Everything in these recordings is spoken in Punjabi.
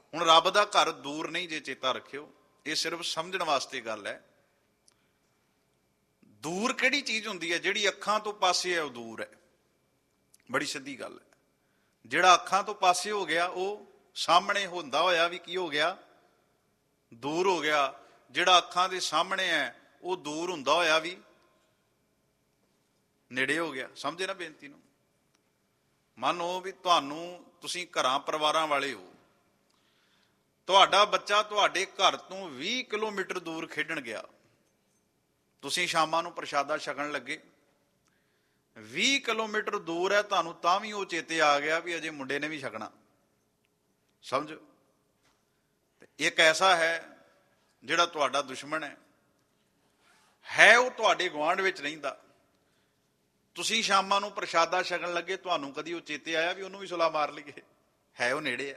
ਹੁਣ ਰੱਬ ਦਾ ਘਰ ਦੂਰ ਨਹੀਂ, ਜੇ ਚੇਤਾ ਰੱਖਿਓ, ਇਹ ਸਿਰਫ ਸਮਝਣ ਵਾਸਤੇ ਗੱਲ ਹੈ। ਦੂਰ ਕਿਹੜੀ ਚੀਜ਼ ਹੁੰਦੀ ਹੈ? ਜਿਹੜੀ ਅੱਖਾਂ ਤੋਂ ਪਾਸੇ ਹੈ ਉਹ ਦੂਰ ਹੈ, ਬੜੀ ਸਿੱਧੀ ਗੱਲ ਹੈ। ਜਿਹੜਾ ਅੱਖਾਂ ਤੋਂ ਪਾਸੇ ਹੋ ਗਿਆ ਉਹ ਸਾਹਮਣੇ ਹੁੰਦਾ ਹੋਇਆ ਵੀ ਕੀ ਹੋ ਗਿਆ? ਦੂਰ ਹੋ ਗਿਆ। ਜਿਹੜਾ ਅੱਖਾਂ ਦੇ ਸਾਹਮਣੇ ਹੈ ਉਹ ਦੂਰ ਹੁੰਦਾ ਹੋਇਆ ਵੀ ਨੇੜੇ ਹੋ ਗਿਆ। ਸਮਝੇ ਨਾ ਬੇਨਤੀ ਨੂੰ? ਮੰਨੋ ਵੀ ਤੁਸੀਂ ਘਰਾਂ ਪਰਿਵਾਰਾਂ ਵਾਲੇ ਹੋ, ਤੁਹਾਡਾ ਬੱਚਾ ਤੁਹਾਡੇ ਘਰ ਤੋਂ 20 ਕਿਲੋਮੀਟਰ ਦੂਰ ਖੇਡਣ ਗਿਆ, ਤੁਸੀਂ ਸ਼ਾਮਾਂ ਨੂੰ ਪ੍ਰਸ਼ਾਦਾ ਛਕਣ ਲੱਗੇ, 20 ਕਿਲੋਮੀਟਰ ਦੂਰ ਹੈ, ਤੁਹਾਨੂੰ ਤਾਂ ਵੀ ਉਹ ਚੇਤੇ ਆ ਗਿਆ ਵੀ ਅਜੇ ਮੁੰਡੇ ਨੇ ਵੀ ਛਕਣਾ। ਸਮਝੋ, ਇੱਕ ਐਸਾ ਹੈ ਜਿਹੜਾ ਤੁਹਾਡਾ ਦੁਸ਼ਮਣ ਹੈ ਉਹ ਤੁਹਾਡੇ ਗੁਆਂਢ ਵਿੱਚ ਰਹਿੰਦਾ, ਤੁਸੀਂ ਸ਼ਾਮਾਂ ਨੂੰ ਪ੍ਰਸ਼ਾਦਾ ਛਕਣ ਲੱਗੇ, ਤੁਹਾਨੂੰ ਕਦੀ ਉਹ ਚੇਤੇ ਆਇਆ ਵੀ ਉਹਨੂੰ ਵੀ ਸੁਲਾ ਮਾਰ ਲਈਏ? ਹੈ ਉਹ ਨੇੜੇ ਹੈ।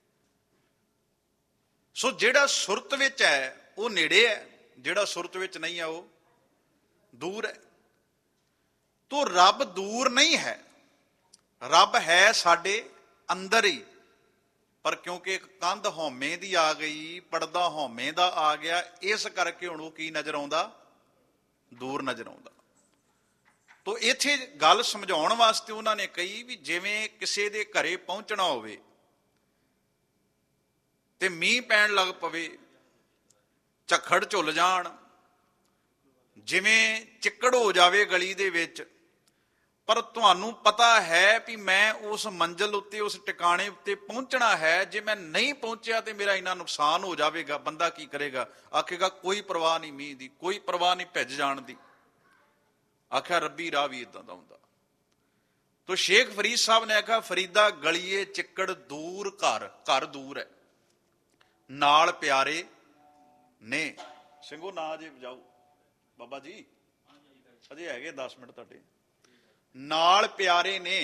ਸੋ ਜਿਹੜਾ ਸੁਰਤ ਵਿੱਚ ਹੈ ਉਹ ਨੇੜੇ ਹੈ, ਜਿਹੜਾ ਸੁਰਤ ਵਿੱਚ ਨਹੀਂ ਹੈ ਉਹ ਦੂਰ ਹੈ। ਤੋ ਰੱਬ ਦੂਰ ਨਹੀਂ ਹੈ, ਰੱਬ ਹੈ ਸਾਡੇ ਅੰਦਰ ਹੀ। ਪਰ ਕਿਉਂਕਿ ਇੱਕ ਕੰਧ ਹਉਮੈ ਦੀ ਆ ਗਈ, ਪਰਦਾ ਹਉਮੈ ਦਾ ਆ ਗਿਆ, ਇਸ ਕਰਕੇ ਹੁਣ ਉਹ ਕੀ ਨਜ਼ਰ ਆਉਂਦਾ? ਦੂਰ ਨਜ਼ਰ ਆਉਂਦਾ। ਤੋ ਇੱਥੇ ਗੱਲ ਸਮਝਾਉਣ ਵਾਸਤੇ ਉਹਨਾਂ ਨੇ ਕਹੀ ਵੀ ਜਿਵੇਂ ਕਿਸੇ ਦੇ ਘਰੇ ਪਹੁੰਚਣਾ ਹੋਵੇ ਤੇ ਮੀਂਹ ਪੈਣ ਲੱਗ ਪਵੇ, ਝੱਖੜ ਝੁੱਲ ਜਾਣ, ਜਿਵੇਂ ਚਿੱਕੜ ਹੋ ਜਾਵੇ ਗਲੀ ਦੇ ਵਿੱਚ, ਪਰ ਤੁਹਾਨੂੰ ਪਤਾ ਹੈ ਵੀ ਮੈਂ ਉਸ ਮੰਜ਼ਿਲ ਉੱਤੇ, ਉਸ ਟਿਕਾਣੇ ਉੱਤੇ ਪਹੁੰਚਣਾ ਹੈ, ਜੇ ਮੈਂ ਨਹੀਂ ਪਹੁੰਚਿਆ ਤੇ ਮੇਰਾ ਇੰਨਾ ਨੁਕਸਾਨ ਹੋ ਜਾਵੇਗਾ। ਬੰਦਾ ਕੀ ਕਰੇਗਾ? ਆਖੇਗਾ ਕੋਈ ਪਰਵਾਹ ਨਹੀਂ ਮੀਂਹ ਦੀ, ਕੋਈ ਪਰਵਾਹ ਨਹੀਂ ਭਿੱਜ ਜਾਣ ਦੀ। ਆਖਿਆ ਰੱਬੀ ਰਾਹ ਵੀ ਇਦਾਂ ਦਾ ਹੁੰਦਾ। ਤੋ ਸ਼ੇਖ ਫਰੀਦ ਸਾਹਿਬ ਨੇ ਆਖਿਆ ਫਰੀਦਾ ਗਲੀਏ ਚਿੱਕੜ ਦੂਰ ਘਰ, ਘਰ ਦੂਰ ਹੈ, ਨਾਲ ਪਿਆਰੇ ਨੇ। ਸਿੰਘੋ ਨਾ ਜੇ ਵਜਾਓ ਬਾਬਾ ਜੀ, ਅਜੇ ਹੈਗੇ 10 ਮਿੰਟ ਤੁਹਾਡੇ। ਨਾਲ ਪਿਆਰੇ ਨੇ,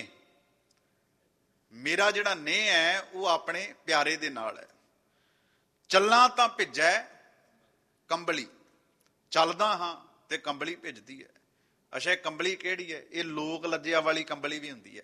ਮੇਰਾ ਜਿਹੜਾ ਨੇ ਹੈ ਉਹ ਆਪਣੇ ਪਿਆਰੇ ਦੇ ਨਾਲ ਹੈ। ਚੱਲਾਂ ਤਾਂ ਭਿੱਜੈ ਕੰਬਲੀ, ਚੱਲਦਾ ਹਾਂ ਤੇ ਕੰਬਲੀ ਭਿੱਜਦੀ ਹੈ। ਅੱਛਾ, ਇਹ ਕੰਬਲੀ ਕਿਹੜੀ ਹੈ? ਇਹ ਲੋਕ ਲੱਜਿਆ ਵਾਲੀ ਕੰਬਲੀ ਵੀ ਹੁੰਦੀ ਹੈ।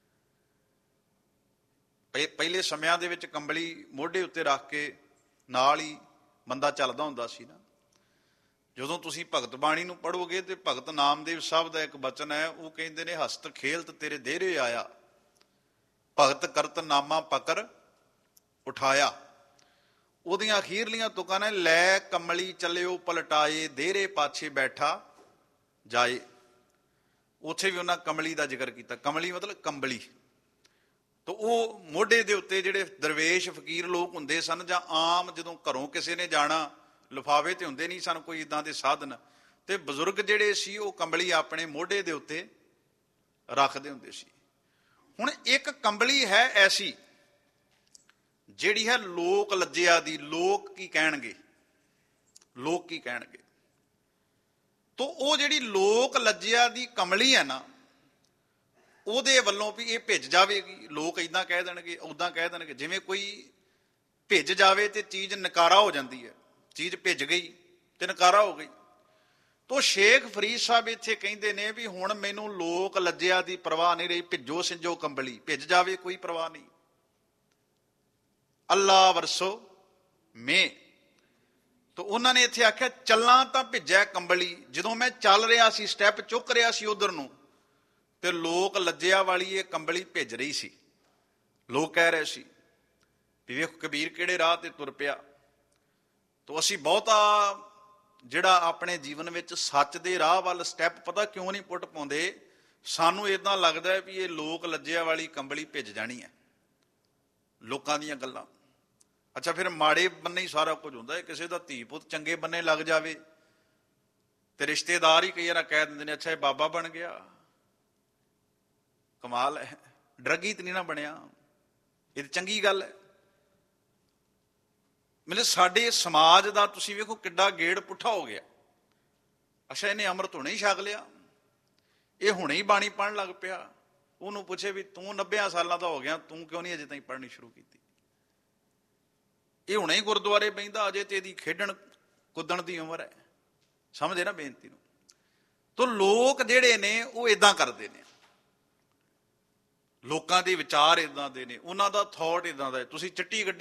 ਪਹਿਲੇ ਸਮਿਆਂ ਦੇ ਵਿੱਚ ਕੰਬਲੀ ਮੋਢੇ ਉੱਤੇ ਰੱਖ ਕੇ ਨਾਲ ਹੀ ਬੰਦਾ ਚੱਲਦਾ ਹੁੰਦਾ ਸੀ ਨਾ। ਜਦੋਂ ਤੁਸੀਂ ਭਗਤ ਬਾਣੀ ਨੂੰ ਪੜ੍ਹੋਗੇ ਤੇ ਭਗਤ ਨਾਮਦੇਵ ਸਾਹਿਬ ਦਾ ਇੱਕ ਬਚਨ ਹੈ, ਉਹ ਕਹਿੰਦੇ ਨੇ ਹਸਤ ਖੇਲਤ ਤੇਰੇ ਦੇਰੇ ਆਇਆ, ਭਗਤ ਕਰਤ ਨਾਮਾ ਪਕਰ ਉਠਾਇਆ। ਉਹਦੀਆਂ ਅਖੀਰਲੀਆਂ ਤੁਕਾਂ ਨੇ ਲੈ ਕਮਲੀ ਚੱਲਿਓ ਪਲਟਾਏ, ਦੇਰੇ ਪਾਛੇ ਬੈਠਾ ਜਾਏ। ਉੱਥੇ ਵੀ ਉਹਨਾਂ ਕਮਲੀ ਦਾ ਜ਼ਿਕਰ ਕੀਤਾ। ਕਮਲੀ ਮਤਲਬ ਕੰਬਲੀ। ਤਾਂ ਉਹ ਮੋਢੇ ਦੇ ਉੱਤੇ ਜਿਹੜੇ ਦਰਵੇਸ਼ ਫਕੀਰ ਲੋਕ ਹੁੰਦੇ ਸਨ, ਜਾਂ ਆਮ ਜਦੋਂ ਘਰੋਂ ਕਿਸੇ ਨੇ ਜਾਣਾ, ਲਿਫਾਫੇ ਤੇ ਹੁੰਦੇ ਨਹੀਂ ਸਨ ਕੋਈ ਇੱਦਾਂ ਦੇ ਸਾਧਨ, ਤੇ ਬਜ਼ੁਰਗ ਜਿਹੜੇ ਸੀ ਉਹ ਕੰਬਲੀ ਆਪਣੇ ਮੋਢੇ ਦੇ ਉੱਤੇ ਰੱਖਦੇ ਹੁੰਦੇ ਸੀ। ਹੁਣ ਇੱਕ ਕੰਬਲੀ ਹੈ ਐਸੀ ਜਿਹੜੀ ਹੈ ਲੋਕ ਲੱਜਿਆ ਦੀ। ਲੋਕ ਕੀ ਕਹਿਣਗੇ? ਲੋਕ ਕੀ ਕਹਿਣਗੇ? ਤੋ ਉਹ ਜਿਹੜੀ ਲੋਕ ਲੱਜਿਆ ਦੀ ਕਮਲੀ ਹੈ ਨਾ, ਉਹਦੇ ਵੱਲੋਂ ਵੀ ਇਹ ਭਿੱਜ ਜਾਵੇਗੀ। ਲੋਕ ਇਦਾਂ ਕਹਿ ਦੇਣਗੇ, ਉਦਾਂ ਕਹਿ ਦੇਣਗੇ। ਜਿਵੇਂ ਕੋਈ ਭਿੱਜ ਜਾਵੇ ਤੇ ਚੀਜ਼ ਨਕਾਰਾ ਹੋ ਜਾਂਦੀ ਹੈ, ਚੀਜ਼ ਭਿੱਜ ਗਈ ਤੇ ਨਕਾਰਾ ਹੋ ਗਈ। ਤੋ ਸ਼ੇਖ ਫਰੀਦ ਸਾਹਿਬ ਇੱਥੇ ਕਹਿੰਦੇ ਨੇ ਵੀ ਹੁਣ ਮੈਨੂੰ ਲੋਕ ਲੱਜਿਆ ਦੀ ਪਰਵਾਹ ਨਹੀਂ ਰਹੀ, ਭਿੱਜੋ ਸਿੰਜੋ ਕੰਬਲੀ, ਭਿੱਜ ਜਾਵੇ ਕੋਈ ਪਰਵਾਹ ਨਹੀਂ। ਅੱਲਾ ਵਰਸੋ ਮੇ। ਤੋ ਉਹਨਾਂ ਨੇ ਇੱਥੇ ਆਖਿਆ ਚੱਲਾਂ ਤਾਂ ਭਿੱਜਿਆ ਕੰਬਲੀ। ਜਦੋਂ ਮੈਂ ਚੱਲ ਰਿਹਾ ਸੀ, ਸਟੈਪ ਚੁੱਕ ਰਿਹਾ ਸੀ ਉਧਰ ਨੂੰ, ਤੇ ਲੋਕ ਲੱਜਿਆ ਵਾਲੀ ਇਹ ਕੰਬਲੀ ਭਿੱਜ ਰਹੀ ਸੀ। ਲੋਕ ਕਹਿ ਰਹੇ ਸੀ ਵੀ ਵੇਖੋ ਕਬੀਰ ਕਿਹੜੇ ਰਾਹ ਤੇ ਤੁਰ ਪਿਆ। ਤੋ ਅਸੀਂ ਬਹੁਤਾ ਜਿਹੜਾ ਆਪਣੇ ਜੀਵਨ ਵਿੱਚ ਸੱਚ ਦੇ ਰਾਹ ਵੱਲ ਸਟੈਪ ਪਤਾ ਕਿਉਂ ਨਹੀਂ ਪੁੱਟ ਪਾਉਂਦੇ? ਸਾਨੂੰ ਏਦਾਂ ਲੱਗਦਾ ਵੀ ਇਹ ਲੋਕ ਲੱਜਿਆ ਵਾਲੀ ਕੰਬਲੀ ਭਿੱਜ ਜਾਣੀ ਹੈ, ਲੋਕਾਂ ਦੀਆਂ ਗੱਲਾਂ। ਅੱਛਾ, ਫਿਰ ਮਾੜੇ ਬੰਨੇ ਹੀ ਸਾਰਾ ਕੁਝ ਹੁੰਦਾ ਹੈ। ਕਿਸੇ ਦਾ ਧੀ ਪੁੱਤ ਚੰਗੇ ਬੰਨੇ ਲੱਗ ਜਾਵੇ ਤੇ ਰਿਸ਼ਤੇਦਾਰ ਹੀ ਕਈ ਵਾਰ ਕਹਿ ਦਿੰਦੇ ਨੇ ਅੱਛਾ ਇਹ ਬਾਬਾ ਬਣ ਗਿਆ, ਕਮਾਲ ਹੈ, ਡਰੱਗੀ ਤੇ ਨਹੀਂ ਨਾ ਬਣਿਆ, ਇਹ ਤਾਂ ਚੰਗੀ ਗੱਲ ਹੈ। ਮਤਲਬ ਸਾਡੇ ਸਮਾਜ ਦਾ ਤੁਸੀਂ ਵੇਖੋ ਕਿੱਡਾ ਗੇੜ ਪੁੱਠਾ ਹੋ ਗਿਆ। ਅੱਛਾ, ਇਹਨੇ ਅੰਮ੍ਰਿਤ ਹੁਣੇ ਹੀ ਛਕ ਲਿਆ, ਇਹ ਹੁਣੇ ਹੀ ਬਾਣੀ ਪੜ੍ਹਨ ਲੱਗ ਪਿਆ। ਉਹਨੂੰ ਪੁੱਛੇ ਵੀ ਤੂੰ 90 ਸਾਲਾਂ ਦਾ ਹੋ ਗਿਆ, ਤੂੰ ਕਿਉਂ ਨਹੀਂ ਅਜੇ ਤਾਈਂ ਪੜ੍ਹਨੀ ਸ਼ੁਰੂ ਕੀਤੀ? ਇਹ ਹੁਣੇ ਹੀ ਗੁਰਦੁਆਰੇ ਬਹਿੰਦਾ, ਅਜੇ ਤੇ ਇਹਦੀ ਖੇਡਣ ਕੁੱਦਣ ਦੀ ਉਮਰ ਹੈ। ਸਮਝੇ ਨਾ ਬੇਨਤੀ ਨੂੰ? ਤੋ ਲੋਕ ਜਿਹੜੇ ਨੇ ਉਹ ਏਦਾਂ ਕਰਦੇ ਨੇ, ਲੋਕਾਂ ਦੇ ਵਿਚਾਰ ਏਦਾਂ ਦੇ ਨੇ, ਉਹਨਾਂ ਦਾ ਥੋਟ ਏਦਾਂ ਦਾ। ਤੁਸੀਂ ਚਿੱਟੀ ਗੱਡੀ